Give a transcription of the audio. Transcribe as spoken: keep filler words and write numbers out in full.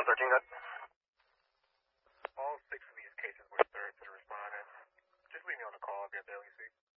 thirteen, good. All six of these cases were served to the respondents. Just leave me on the call if you have the L E C.